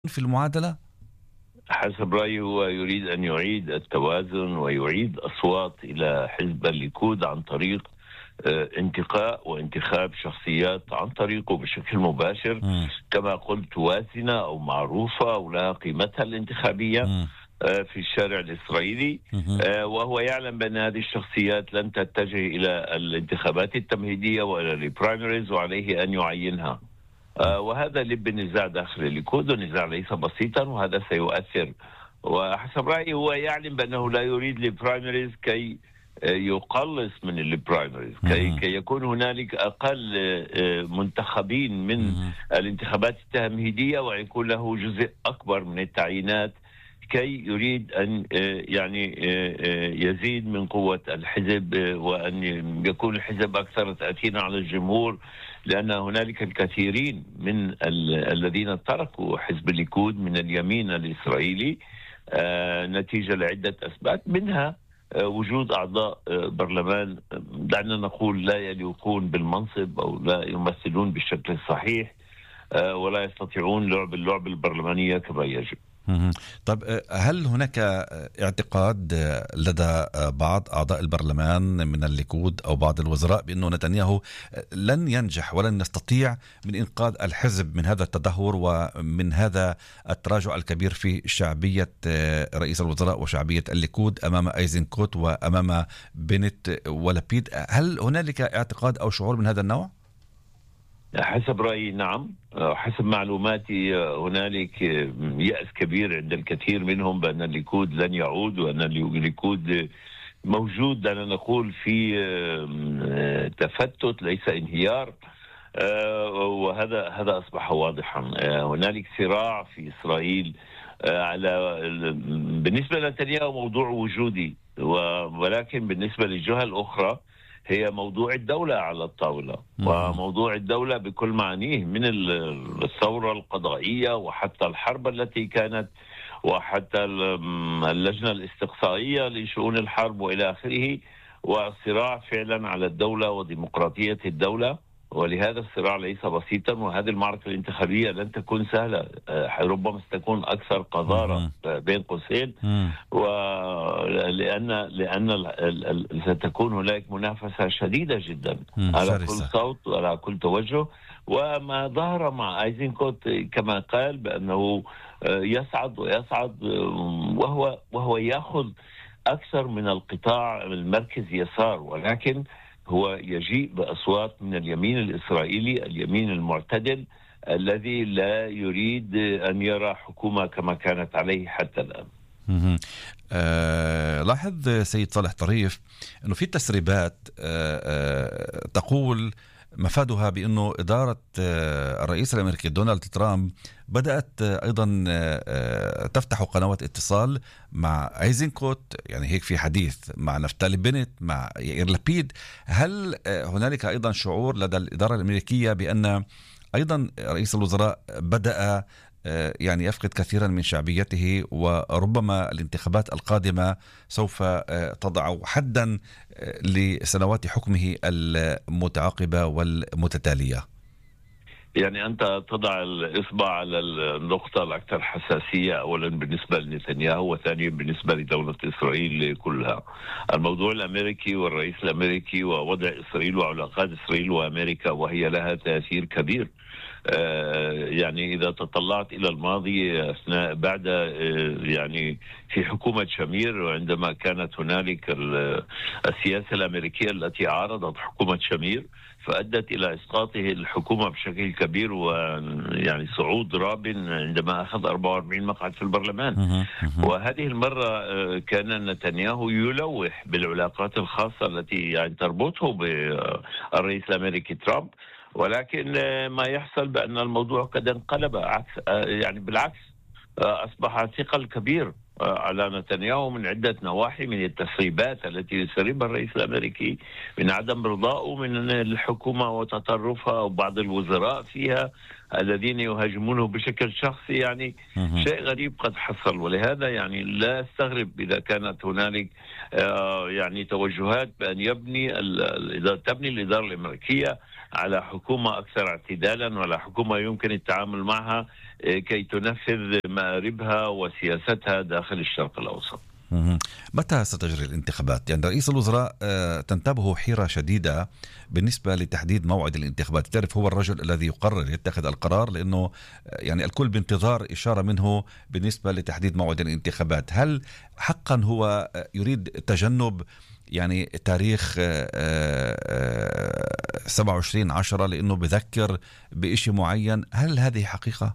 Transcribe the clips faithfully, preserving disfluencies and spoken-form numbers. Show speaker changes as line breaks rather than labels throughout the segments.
في المعادلة؟
حسب رأيي هو يريد أن يعيد التوازن ويعيد أصوات إلى حزب الليكود عن طريق آه، انتقاء وانتخاب شخصيات عن طريقه بشكل مباشر،
مم.
كما قلت وازنة أو معروفة أو لها قيمتها الانتخابية
مم.
آه، في الشارع الإسرائيلي.
مم.
آه، وهو يعلم بأن هذه الشخصيات لن تتجه إلى الانتخابات التمهيدية وإلى البرايمريز، وعليه أن يعينها. آه، وهذا لب النزاع داخل الليكود، والنزاع ليس بسيطا وهذا سيؤثر. وحسب رأيي هو يعلم بأنه لا يريد البرايمريز كي آه، يقلص من البرايمريز، كي,
مم.
كي يكون هنالك أقل آه، آه، منتخبين من
مم.
الانتخابات التمهيدية، ويكون له جزء أكبر من التعيينات، كي يريد أن آه، يعني آه، آه، يزيد من قوة الحزب، آه، وأن يكون الحزب أكثر تأثيرا على الجمهور، لأن هنالك الكثيرين من ال- الذين تركوا حزب الليكود من اليمين الإسرائيلي آه، نتيجة لعدة أسباب، منها آه، وجود أعضاء آه، برلمان آه، دعنا نقول لا يليقون بالمنصب أو لا يمثلون بالشكل الصحيح، آه، ولا يستطيعون لعب اللعبة البرلمانية كما يجب.
مهم. طب آه، هل هناك آه، اعتقاد آه، لدى آه، بعض أعضاء البرلمان من الليكود أو بعض الوزراء بأنه نتنياهو آه، لن ينجح ولن يستطيع من إنقاذ الحزب من هذا التدهور ومن هذا التراجع الكبير في شعبية آه، رئيس الوزراء وشعبية الليكود أمام أيزنكوت وأمام بنت ولبيد؟ هل هنالك اعتقاد أو شعور من هذا النوع؟
حسب رأيي نعم. حسب معلوماتي هنالك يأس كبير عند الكثير منهم بأن الليكود لن يعود، وأن الليكود موجود دعنا نقول في تفتت ليس انهيار. وهذا هذا أصبح واضحا. هنالك صراع في إسرائيل على بالنسبة لنتنياهو موضوع وجودي، ولكن بالنسبة للجهة الأخرى هي موضوع الدولة على الطاولة، وموضوع الدولة بكل معانيه من الثورة القضائية وحتى الحرب التي كانت وحتى اللجنة الاستقصائية لشؤون الحرب وإلى آخره، والصراع فعلا على الدولة وديمقراطية الدولة. ولهذا الصراع ليس بسيطا، وهذه المعركة الانتخابية لن تكون سهلة، ربما ستكون أكثر قذارة بين قوسين، ولأن لأن ستكون هناك منافسة شديدة جدا على كل صوت وعلى كل توجه. وما ظهر مع أيزنكوت كما قال بأنه يصعد ويصعد وهو وهو يأخذ أكثر من القطاع المركز يسار، ولكن هو يجيء بأصوات من اليمين الإسرائيلي، اليمين المعتدل الذي لا يريد أن يرى حكومة كما كانت عليه حتى الآن.
أه لاحظ سيد صالح طريف أنه في تسريبات أه أه تقول مفادها بأنه إدارة الرئيس الأمريكي دونالد ترامب بدأت أيضا تفتح قنوات اتصال مع أيزنكوت، يعني هيك في حديث مع نفتالي بنت مع يائير لبيد. هل هنالك أيضا شعور لدى الإدارة الأمريكية بأن أيضا رئيس الوزراء بدأ يعني يفقد كثيرا من شعبيته، وربما الانتخابات القادمة سوف تضع حدا لسنوات حكمه المتعاقبة والمتتالية؟
يعني أنت تضع الإصبع على النقطة الأكثر حساسية، أولا بالنسبة لنتنياهو وثانيا بالنسبة لدولة إسرائيل كلها. الموضوع الأمريكي والرئيس الأمريكي ووضع إسرائيل وعلاقات إسرائيل وأمريكا، وهي لها تأثير كبير. يعني إذا تطلعت إلى الماضي أثناء بعد يعني في حكومة شمير، وعندما كانت هنالك السياسة الأمريكية التي عارضت حكومة شمير فأدت إلى إسقاطه الحكومة بشكل كبير، ويعني صعود رابن عندما أخذ أربعة وأربعين مقعد في البرلمان. وهذه المرة كان نتنياهو يلوح بالعلاقات الخاصة التي يعني تربطه بالرئيس الأمريكي ترامب، ولكن ما يحصل بأن الموضوع قد انقلب عكس، يعني بالعكس أصبح ثقل كبير على نتنياهو من عدة نواحي، من التسريبات التي يسربها الرئيس الأمريكي، من عدم رضائه من الحكومة وتطرفها وبعض الوزراء فيها الذين يهاجمونه بشكل شخصي. يعني شيء غريب قد حصل، ولهذا يعني لا استغرب إذا كانت هنالك يعني توجهات بأن يبني إذا تبني الإدارة الأمريكية على حكومة أكثر اعتدالا وعلى حكومة يمكن التعامل معها كي تنفذ مآربها وسياستها داخل الشرق الأوسط.
متى ستجري الانتخابات؟ يعني رئيس الوزراء تنتابه حيرة شديدة بالنسبة لتحديد موعد الانتخابات. تعرف هو الرجل الذي يقرر يتخذ القرار، لأنه يعني الكل بانتظار إشارة منه بالنسبة لتحديد موعد الانتخابات. هل حقا هو يريد تجنب يعني تاريخ سبعة وعشرين عشرة لأنه بذكر بإشي معين؟ هل هذه حقيقة؟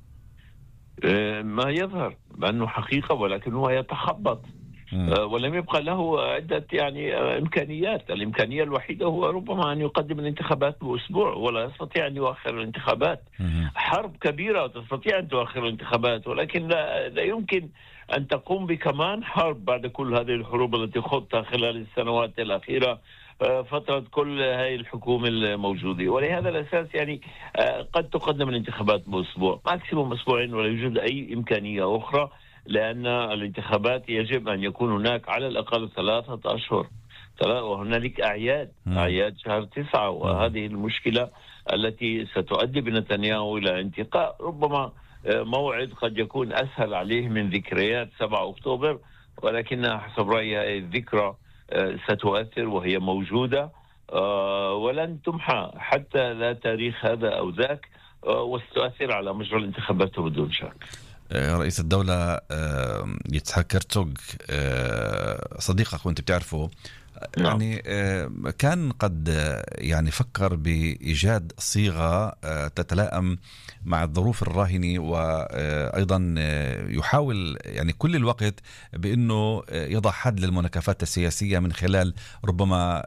ما يظهر بأنه حقيقة، ولكن هو يتخبط ولم يبقى له عدة يعني إمكانيات. الإمكانية الوحيدة هو ربما أن يقدم الانتخابات بأسبوع، ولا يستطيع أن يؤخر الانتخابات. حرب كبيرة وتستطيع أن تؤخر الانتخابات، ولكن لا, لا يمكن أن تقوم بكمان حرب بعد كل هذه الحروب التي خضتها خلال السنوات الأخيرة فترة كل هاي الحكومة الموجودة. ولهذا الأساس يعني قد تقدم الانتخابات بأسبوع ماكسيموم أسبوعين، ولا يوجد أي إمكانية أخرى، لأن الانتخابات يجب أن يكون هناك على الأقل ثلاثة أشهر، وهنالك أعياد أعياد شهر تسعة، وهذه المشكلة التي ستؤدي بنتنياهو إلى انتقاء ربما موعد قد يكون أسهل عليه من ذكريات سبعة أكتوبر، ولكنها حسب رأيي الذكرى ستؤثر وهي موجودة ولن تمحى حتى لا تاريخ هذا أو ذاك، وستؤثر على مجرى الانتخابات بدون شك.
رئيس الدولة يتسحاق هرتسوغ صديقك وانت بتعرفه، يعني كان قد يعني فكر بإيجاد صيغة تتلائم مع الظروف الراهنة، وأيضا يحاول يعني كل الوقت بأنه يضع حد للمناكفات السياسية من خلال ربما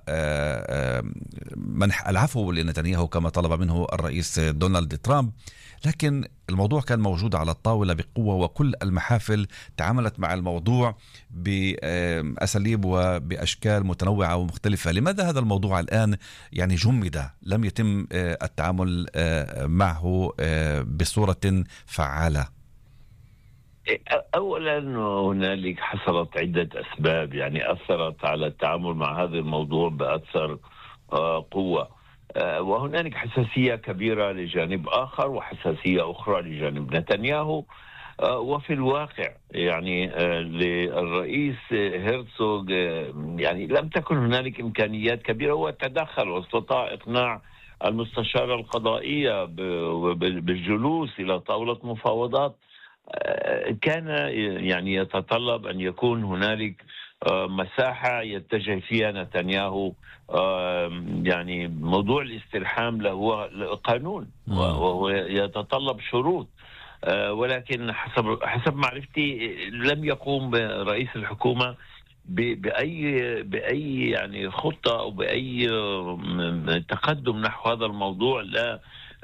منح العفو لنتنياهو كما طلب منه الرئيس دونالد ترامب. لكن الموضوع كان موجود على الطاولة بقوة، وكل المحافل تعاملت مع الموضوع بأساليب وبأشكال متنوعة ومختلفة. لماذا هذا الموضوع الآن يعني جمد، لم يتم التعامل معه بصورة فعالة؟
أولا هنالك حصلت عدة أسباب يعني أثرت على التعامل مع هذا الموضوع بأكثر قوة، وهنالك حساسية كبيرة لجانب آخر وحساسية أخرى لجانب نتنياهو. وفي الواقع يعني للرئيس هرتسوغ يعني لم تكن هنالك إمكانيات كبيرة، هو تدخل واستطاع إقناع المستشارة القضائية بالجلوس إلى طاولة مفاوضات. كان يعني يتطلب أن يكون هنالك مساحة يتجه فيها نتنياهو، يعني موضوع الاسترحام له هو قانون وهو يتطلب شروط، ولكن حسب حسب معرفتي لم يقوم رئيس الحكومة بأي بأي يعني خطة أو بأي تقدم نحو هذا الموضوع، لا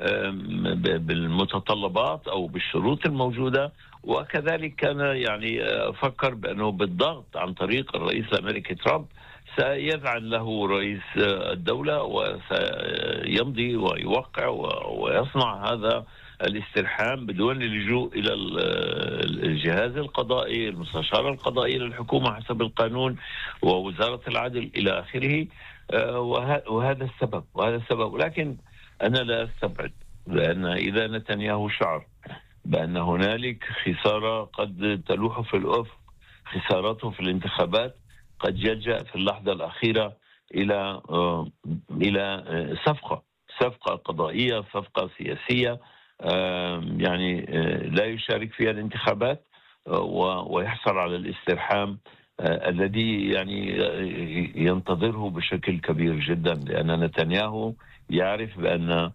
بالمتطلبات أو بالشروط الموجودة. وكذلك كان يعني فكر بأنه بالضغط عن طريق الرئيس الأمريكي ترامب سيذعن له رئيس الدولة وسيمضي ويوقع ويصنع هذا الاسترحام بدون اللجوء إلى الجهاز القضائي، المستشارة القضائية للحكومة حسب القانون ووزارة العدل إلى آخره. وهذا السبب وهذا السبب ولكن أنا لا أستبعد، لأن إذا نتنياهو شعر بأن هنالك خسارة قد تلوح في الأفق، خسارته في الانتخابات، قد يلجأ في اللحظة الأخيرة إلى إلى صفقة صفقة قضائية، صفقة سياسية، يعني لا يشارك فيها الانتخابات ويحصل على الاسترحام الذي يعني ينتظره بشكل كبير جدا، لأن نتنياهو يعرف بأن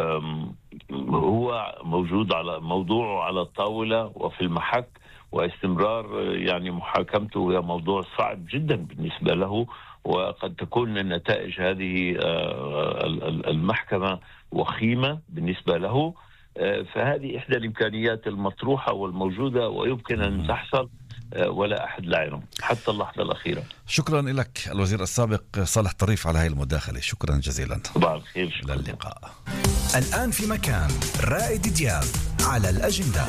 هو موجود على موضوعه على الطاولة وفي المحك، واستمرار يعني محاكمته هي موضوع صعب جدا بالنسبة له، وقد تكون النتائج هذه المحكمة وخيمة بالنسبة له. فهذه إحدى الإمكانيات المطروحة والموجودة ويمكن أن تحصل، ولا أحد لا يعلم حتى اللحظة الأخيرة.
شكرا لك الوزير السابق صالح طريف على هذه المداخلة، شكرا جزيلا.
صباح الخير.
إلى اللقاء.
الآن في مكان رائد دياب على الأجندة.